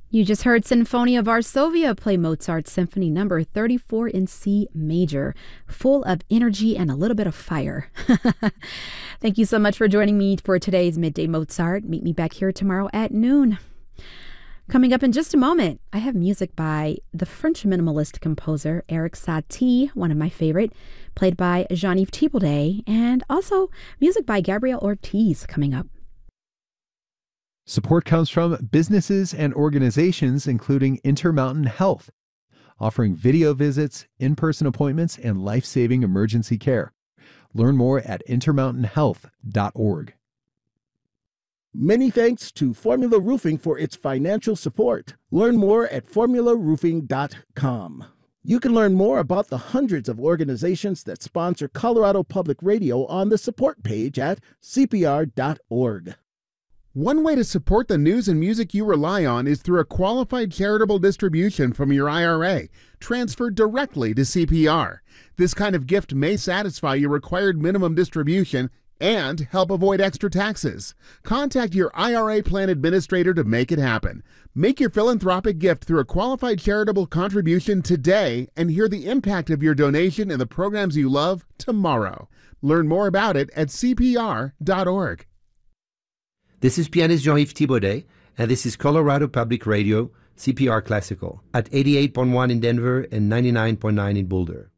You just heard Sinfonia Varsovia play Mozart's Symphony Number 34 in C major, full of energy and a little bit of fire. Thank you so much for joining me for today's Midday Mozart. Meet me back here tomorrow at noon. Coming up in just a moment, I have music by the French minimalist composer Erik Satie, one of my favorite, played by Jean-Yves Thibaudet, and also music by Gabriel Ortiz coming up. Support comes from businesses and organizations including Intermountain Health, offering video visits, in-person appointments, and life-saving emergency care. Learn more at intermountainhealth.org. Many thanks to Formula Roofing for its financial support. Learn more at formularoofing.com. You can learn more about the hundreds of organizations that sponsor Colorado Public Radio on the support page at cpr.org. One way to support the news and music you rely on is through a qualified charitable distribution from your IRA, transferred directly to CPR. This kind of gift may satisfy your required minimum distribution and help avoid extra taxes. Contact your IRA plan administrator to make it happen. Make your philanthropic gift through a qualified charitable contribution today and hear the impact of your donation in the programs you love tomorrow. Learn more about it at CPR.org. This is pianist Jean-Yves Thibaudet, and this is Colorado Public Radio, CPR Classical, at 88.1 in Denver and 99.9 in Boulder.